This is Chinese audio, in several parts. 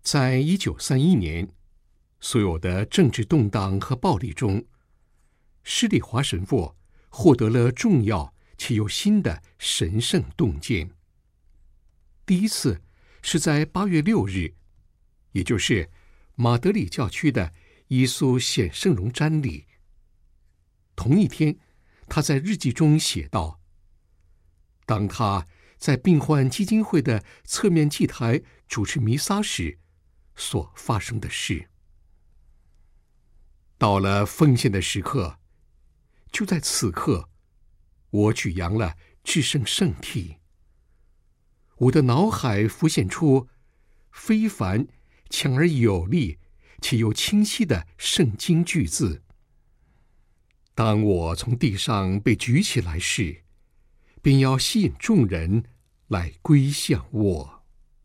在1931年，所有的政治动荡和暴力中，施礼华神父获得了重要且又新的神圣洞见。第一次是在8月6日，也就是马德里教区的耶稣显圣容瞻礼。同一天，他在日记中写道：当他在病患基金会的侧面祭台主持弥撒时所发生的事。到了奉献的时刻，就在此刻，我举扬了至圣圣体。我的脑海浮现出非凡、强而有力且又清晰的圣经句字。当我从地上被举起来时，便要吸引众人来归向我。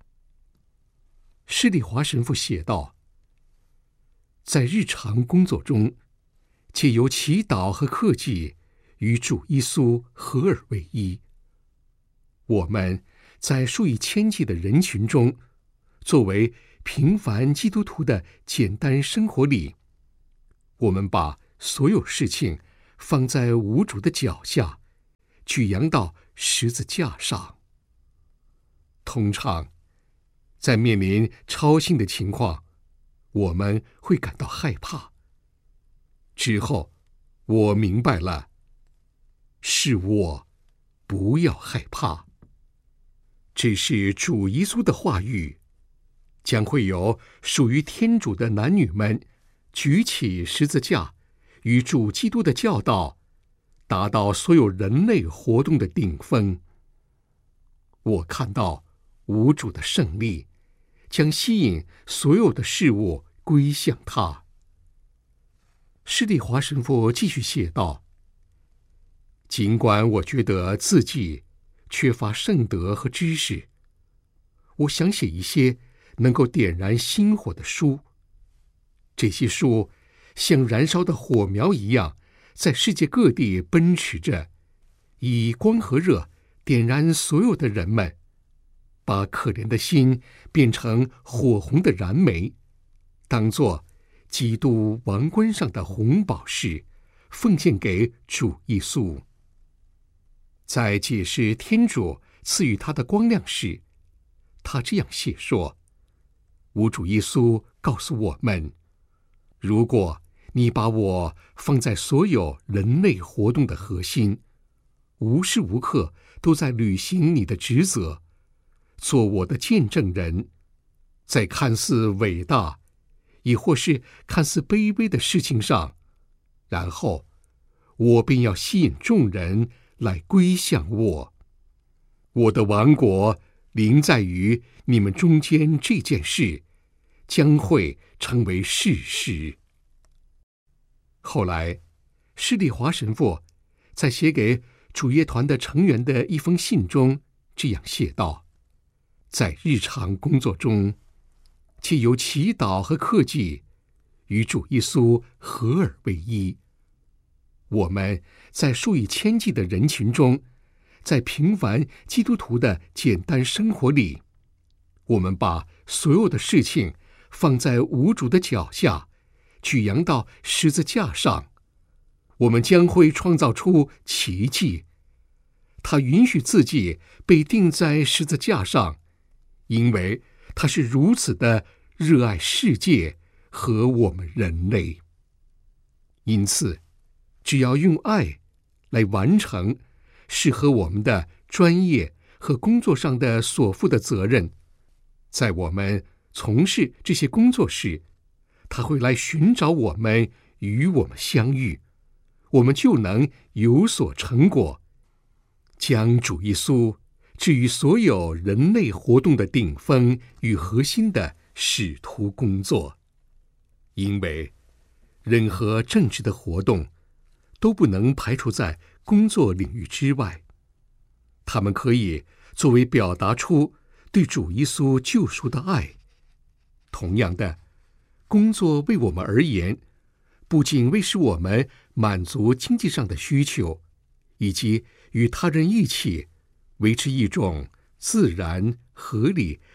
施礼华神父写道：在日常工作中，借由祈祷和克己与主耶稣合而为一，我们在数以千计的人群中，作为平凡基督徒的简单生活里，我们把所有事情放在无主的脚下，举扬到十字架上。通常，在面临超性的情况，我们会感到害怕。之后，我明白了，是我不要害怕。这是主耶稣的话语，将会有属于天主的男女们举起十字架，与主基督的教导达到所有人类活动的顶峰。我看到无主的胜利将吸引所有的事物归向他。施礼华神父继续写道：尽管我觉得自己缺乏圣德和知识，我想写一些能够点燃心火的书。这些书像燃烧的火苗一样，在世界各地奔驰着，以光和热点燃所有的人们，把可怜的心变成火红的燃煤，当作基督王冠上的红宝石，奉献给主耶稣。在解释天主赐予他的光亮时，他这样写说：吾主耶稣告诉我们，如果你把我放在所有人类活动的核心，无时无刻都在履行你的职责，做我的见证人，在看似伟大亦或是看似卑微的事情上，然后我便要吸引众人来归向我。我的王国临在于你们中间，这件事将会成为事实。后来，施礼华神父在写给主业团的成员的一封信中这样写道：在日常工作中，借由祈祷和克己与主耶稣合而为一，我们在数以千计的人群中，在平凡基督徒的简单生活里，我们把所有的事情放在无主的脚下，举扬到十字架上。我们将会创造出奇迹。他允许自己被钉在十字架上，因为他是如此的热爱世界和我们人类。因此，只要用爱来完成适合我们的专业和工作上的所负的责任，在我们从事这些工作时，他会来寻找我们，与我们相遇，我们就能有所成果，将主耶稣置于所有人类活动的顶峰与核心的使徒工作。因为任何政治的活动都不能排除在工作领域之外，他们可以作为表达出对主耶稣救赎的爱。同样的，工作为我们而言，不仅为使我们满足经济上的需求，以及与他人一起维持一种自然、合理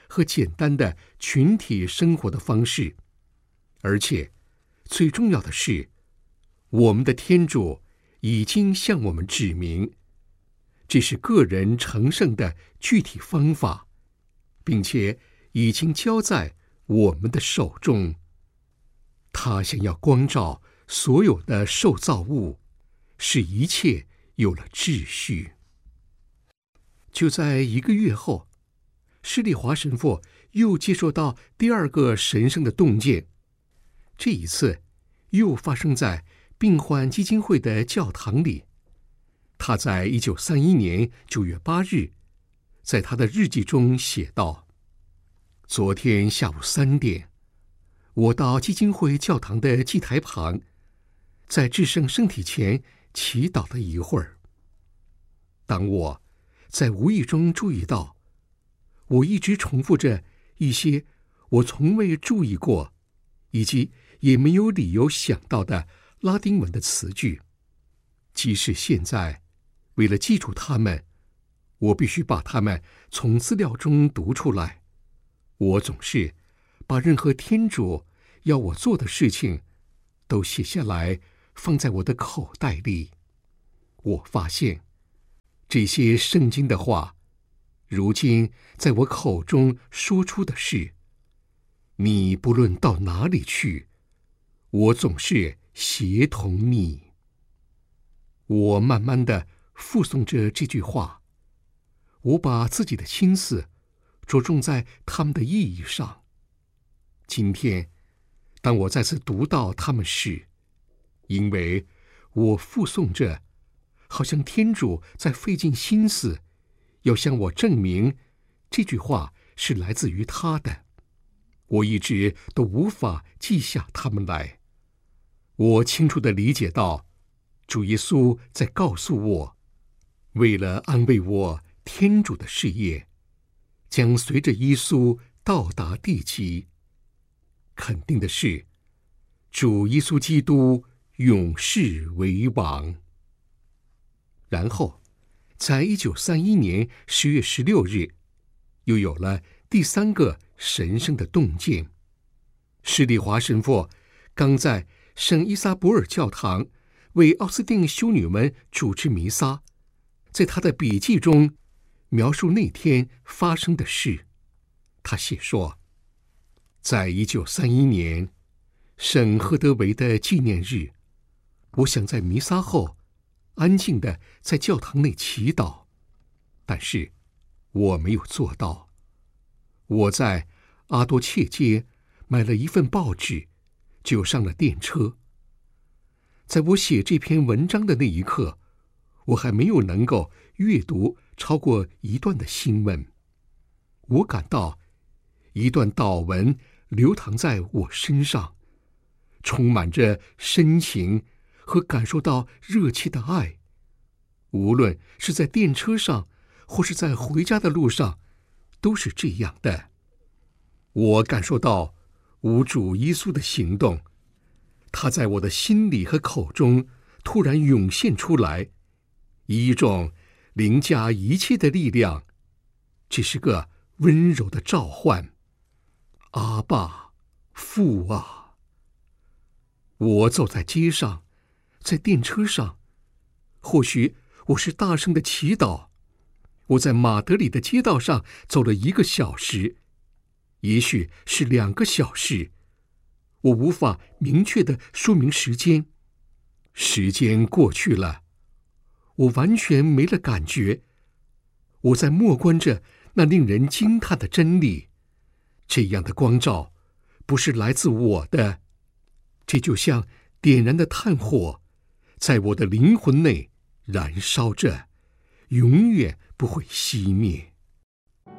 和简单的群体生活的方式，而且最重要的是，我们的天主已经向我们指明，这是个人成圣的具体方法，并且已经交在我们的手中。他想要光照所有的受造物，使一切有了秩序。就在1个月后，施利华神父又接受到第2个神圣的洞见，这一次又发生在病患基金会的教堂里。他在1931年9月8日，在他的日记中写道：昨天下午3点，我到基金会教堂的祭台旁，在至圣圣体前祈祷了一会儿。当我在无意中注意到，我一直重复着一些我从未注意过，以及也没有理由想到的拉丁文的词句，即使现在，为了记住它们，我必须把它们从资料中读出来。我总是把任何天主要我做的事情都写下来，放在我的口袋里。我发现，这些圣经的话，如今在我口中说出的是：你不论到哪里去，我总是协同你。我慢慢地复诵着这句话，我把自己的心思着重在它们的意义上。今天，当我再次读到它们时，因为我复诵着，好像天主在费尽心思，要向我证明这句话是来自于他的，我一直都无法记下它们来。我清楚地理解到，主耶稣在告诉我，为了安慰我，天主的事业将随着耶稣到达地极。肯定的是，主耶稣基督永世为王。然后，在1931年10月16日，又有了第3个神圣的洞见。施利华神父刚在圣伊撒伯尔教堂为奥斯定修女们主持弥撒，在他的笔记中描述那天发生的事。他写说，在1931年圣赫德维的纪念日，我想在弥撒后安静地在教堂内祈祷，但是我没有做到。我在阿多切街买了一份报纸，就上了电车。在我写这篇文章的那一刻，我还没有能够阅读超过1段的新闻。我感到一段祷文流淌在我身上，充满着深情和感受到热切的爱。无论是在电车上，或是在回家的路上，都是这样的。我感受到无主耶稣的行动，他在我的心里和口中突然涌现出来，以一种凌驾一切的力量。这是个温柔的召唤，阿爸，父啊！我走在街上，在电车上，或许我是大声的祈祷。我在马德里的街道上走了1个小时，也许是2个小时，我无法明确地说明时间。时间过去了，我完全没了感觉。我在默观着那令人惊叹的真理。这样的光照不是来自我的，这就像点燃的炭火，在我的灵魂内燃烧着，永远不会熄灭。